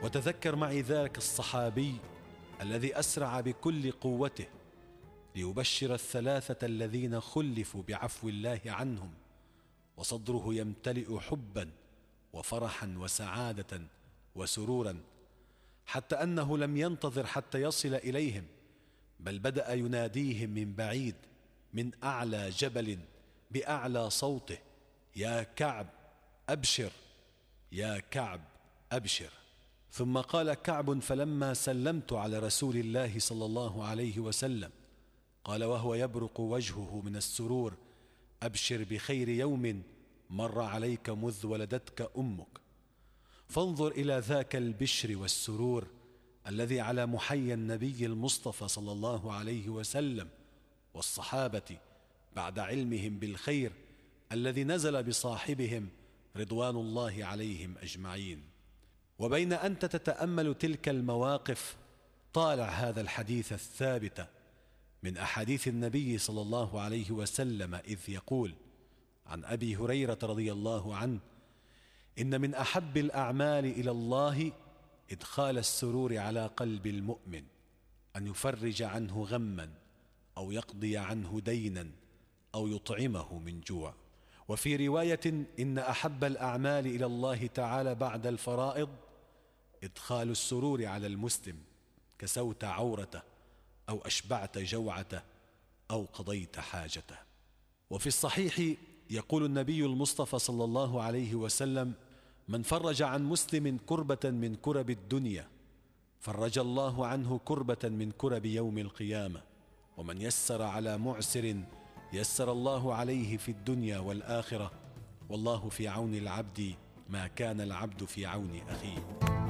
وتذكر معي ذاك الصحابي الذي أسرع بكل قوته ليبشر الثلاثة الذين خلفوا بعفو الله عنهم، وصدره يمتلئ حبا وفرحا وسعادة وسرورا، حتى أنه لم ينتظر حتى يصل إليهم، بل بدأ يناديهم من بعيد من أعلى جبل بأعلى صوته: يا كعب أبشر، يا كعب أبشر. ثم قال كعب: فلما سلمت على رسول الله صلى الله عليه وسلم قال وهو يبرق وجهه من السرور: أبشر بخير يوم مر عليك مذ ولدتك أمك. فانظر إلى ذاك البشر والسرور الذي على محيا النبي المصطفى صلى الله عليه وسلم والصحابة بعد علمهم بالخير الذي نزل بصاحبهم رضوان الله عليهم أجمعين. وبين أنت تتأمل تلك المواقف طالع هذا الحديث الثابت من أحاديث النبي صلى الله عليه وسلم، إذ يقول عن أبي هريرة رضي الله عنه: إن من أحب الأعمال إلى الله إدخال السرور على قلب المؤمن، أن يفرج عنه غما أو يقضي عنه دينا أو يطعمه من جوع. وفي رواية: إن أحب الأعمال إلى الله تعالى بعد الفرائض إدخال السرور على المسلم، كسوت عورته أو أشبعت جوعته أو قضيت حاجته. وفي الصحيح يقول النبي المصطفى صلى الله عليه وسلم: من فرج عن مسلم كربة من كرب الدنيا فرج الله عنه كربة من كرب يوم القيامة، ومن يسر على معسر يسر الله عليه في الدنيا والآخرة، والله في عون العبد ما كان العبد في عون أخيه.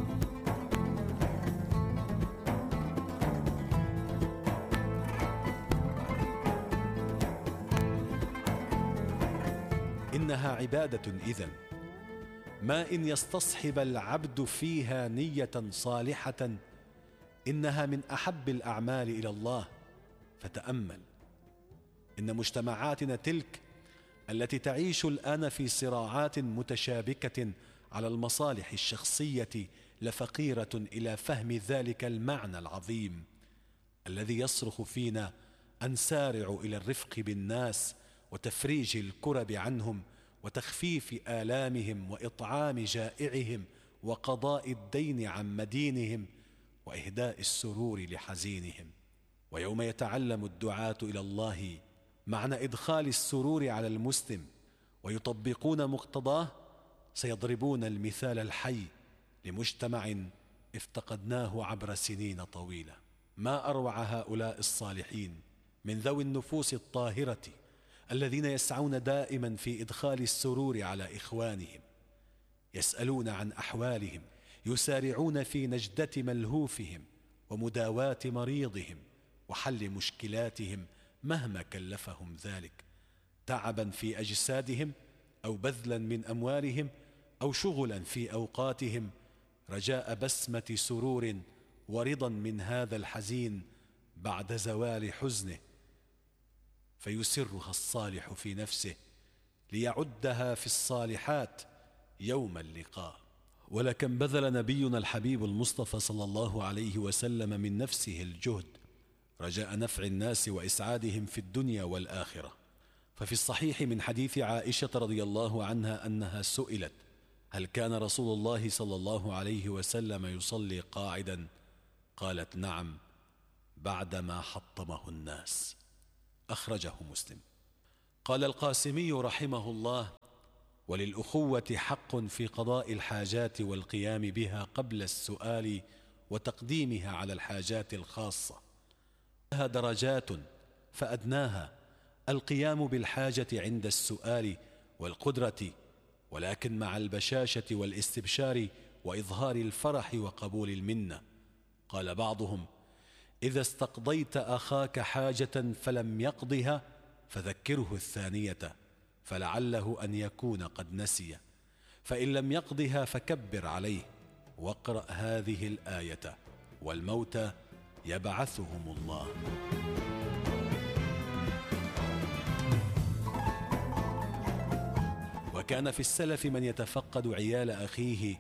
إنها عبادة إذن، ما إن يستصحب العبد فيها نية صالحة إنها من أحب الأعمال إلى الله. فتأمل إن مجتمعاتنا تلك التي تعيش الآن في صراعات متشابكة على المصالح الشخصية لفقيرة إلى فهم ذلك المعنى العظيم الذي يصرخ فينا أن سارعوا إلى الرفق بالناس وتفريج الكرب عنهم وتخفيف آلامهم وإطعام جائعهم وقضاء الدين عن مدينهم وإهداء السرور لحزينهم. ويوم يتعلم الدعاة إلى الله معنى إدخال السرور على المسلم ويطبقون مقتضاه، سيضربون المثال الحي لمجتمع افتقدناه عبر سنين طويلة. ما أروع هؤلاء الصالحين من ذوي النفوس الطاهرة الذين يسعون دائما في إدخال السرور على إخوانهم، يسألون عن أحوالهم، يسارعون في نجدة ملهوفهم ومداواة مريضهم وحل مشكلاتهم مهما كلفهم ذلك، تعبا في أجسادهم أو بذلا من أموالهم أو شغلا في أوقاتهم، رجاء بسمة سرور ورضا من هذا الحزين بعد زوال حزنه، فيسرها الصالح في نفسه ليعدها في الصالحات يوم اللقاء. ولكم بذل نبينا الحبيب المصطفى صلى الله عليه وسلم من نفسه الجهد رجاء نفع الناس وإسعادهم في الدنيا والآخرة. ففي الصحيح من حديث عائشة رضي الله عنها أنها سئلت: هل كان رسول الله صلى الله عليه وسلم يصلي قاعدا؟ قالت: نعم، بعدما حطمه الناس. أخرجه مسلم. قال القاسمي رحمه الله: وللأخوة حق في قضاء الحاجات والقيام بها قبل السؤال وتقديمها على الحاجات الخاصة، لها درجات، فأدناها القيام بالحاجة عند السؤال والقدرة، ولكن مع البشاشة والاستبشار وإظهار الفرح وقبول المنة. قال بعضهم: إذا استقضيت أخاك حاجة فلم يقضها فذكره الثانية فلعله أن يكون قد نسي، فإن لم يقضها فكبر عليه واقرأ هذه الآية: والموتى يبعثهم الله. وكان في السلف من يتفقد عيال أخيه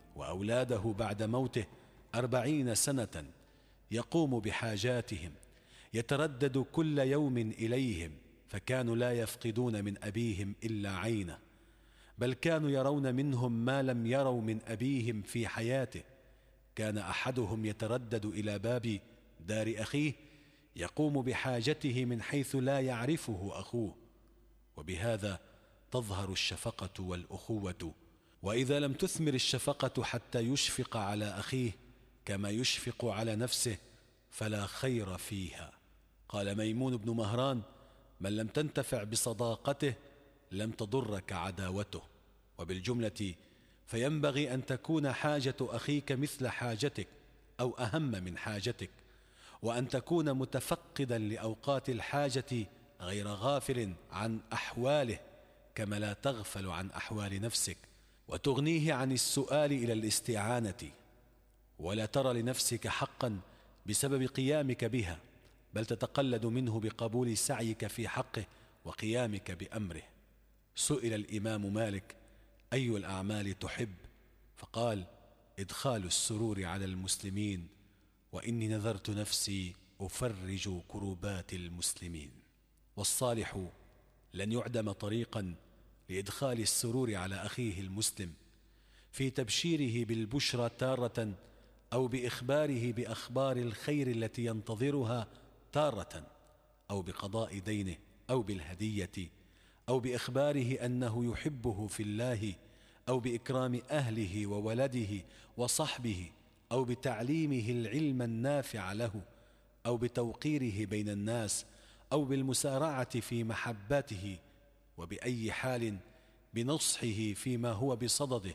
وأولاده بعد موته 40 سنة، يقوم بحاجاتهم، يتردد كل يوم إليهم، فكانوا لا يفقدون من أبيهم إلا عينه، بل كانوا يرون منهم ما لم يروا من أبيهم في حياته. كان أحدهم يتردد إلى باب دار أخيه يقوم بحاجته من حيث لا يعرفه أخوه، وبهذا تظهر الشفقة والأخوة. وإذا لم تثمر الشفقة حتى يشفق على أخيه كما يشفق على نفسه فلا خير فيها. قال ميمون بن مهران: من لم تنتفع بصداقته لم تضرك عداوته. وبالجملة فينبغي أن تكون حاجة أخيك مثل حاجتك أو أهم من حاجتك، وأن تكون متفقدا لأوقات الحاجة غير غافل عن أحواله، كما لا تغفل عن أحوال نفسك، وتغنيه عن السؤال إلى الاستعانة، ولا ترى لنفسك حقا بسبب قيامك بها، بل تتقلد منه بقبول سعيك في حقه وقيامك بأمره. سئل الإمام مالك: أي الأعمال تحب؟ فقال: إدخال السرور على المسلمين، وإني نذرت نفسي أفرج كربات المسلمين. والصالح لن يعدم طريقا لإدخال السرور على أخيه المسلم، في تبشيره بالبشرى تارة، أو بإخباره بأخبار الخير التي ينتظرها تارة، أو بقضاء دينه، أو بالهدية، أو بإخباره أنه يحبه في الله، أو بإكرام أهله وولده وصحبه، أو بتعليمه العلم النافع له، أو بتوقيره بين الناس، أو بالمسارعة في محبته، وبأي حال بنصحه فيما هو بصدده،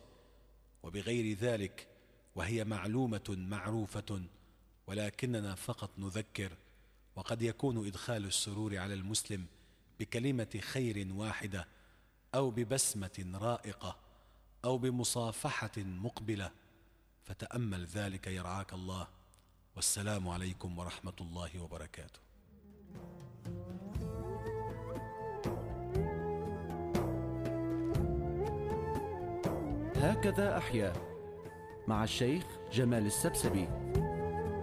وبغير ذلك، وهي معلومة معروفة، ولكننا فقط نذكر. وقد يكون إدخال السرور على المسلم بكلمة خير واحدة، أو ببسمة رائقة، أو بمصافحة مقبلة، فتأمل ذلك يرعاك الله. والسلام عليكم ورحمة الله وبركاته. هكذا أحيا مع الشيخ جمال السبسبي.